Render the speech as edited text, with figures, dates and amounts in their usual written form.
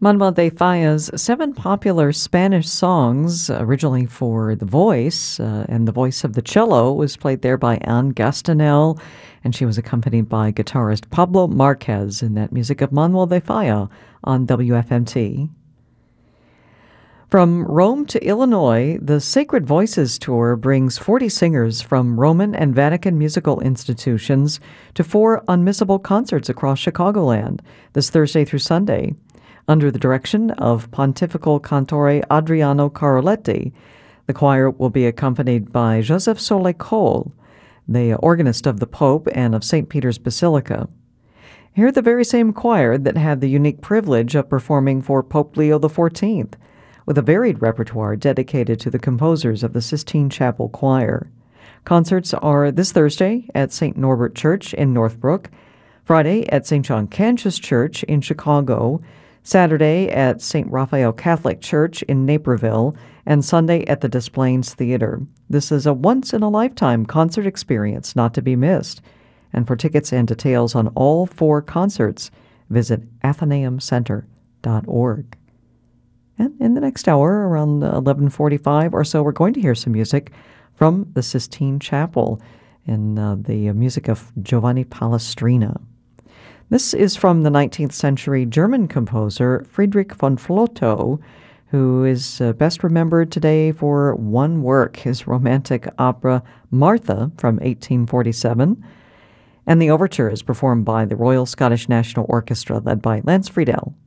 Manuel de Falla's 7 popular Spanish songs, originally for the voice, and the voice of the cello was played there by Anne Gastanel, and she was accompanied by guitarist Pablo Marquez in that music of Manuel de Falla on WFMT. From Rome to Illinois, the Sacred Voices Tour brings 40 singers from Roman and Vatican musical institutions to 4 unmissable concerts across Chicagoland this Thursday through Sunday. Under the direction of Pontifical Cantore Adriano Caroletti, the choir will be accompanied by Joseph Sole Cole, the organist of the Pope and of St. Peter's Basilica. Hear the very same choir that had the unique privilege of performing for Pope Leo XIV, with a varied repertoire dedicated to the composers of the Sistine Chapel Choir. Concerts are this Thursday at St. Norbert Church in Northbrook, Friday at St. John Cantius Church in Chicago, Saturday at St. Raphael Catholic Church in Naperville, and Sunday at the Des Plaines Theater. This is a once-in-a-lifetime concert experience not to be missed. And for tickets and details on all 4 concerts, visit athenaeumcenter.org. And in the next hour, around 11:45 or so, we're going to hear some music from the Sistine Chapel in the music of Giovanni Palestrina. This is from the 19th century German composer Friedrich von Flotow, who is best remembered today for one work, his romantic opera Martha from 1847. And the overture is performed by the Royal Scottish National Orchestra, led by Lance Friedel.